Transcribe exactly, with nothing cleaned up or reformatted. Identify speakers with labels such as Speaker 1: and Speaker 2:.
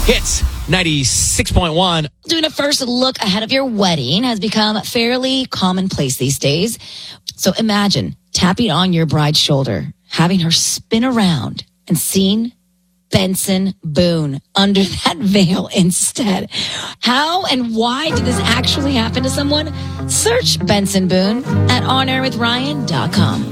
Speaker 1: Hits ninety-six point one.
Speaker 2: Doing a first look ahead of your wedding has become fairly commonplace these days. So imagine tapping on your bride's shoulder, having her spin around and seeing Benson Boone under that veil instead. How and why did this actually happen to someone? Search Benson Boone at on air with ryan dot com.